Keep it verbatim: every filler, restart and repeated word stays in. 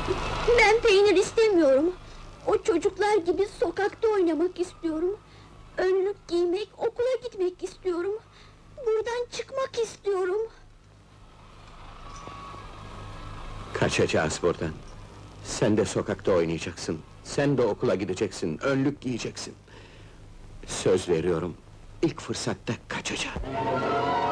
Ben peynir istemiyorum. O çocuklar gibi sokakta oynamak istiyorum. Önlük giymek, okula gitmek istiyorum. Buradan çıkmak istiyorum. Kaçacağız buradan. Sen de sokakta oynayacaksın. Sen de okula gideceksin, önlük giyeceksin. Söz veriyorum, ilk fırsatta kaçacağım.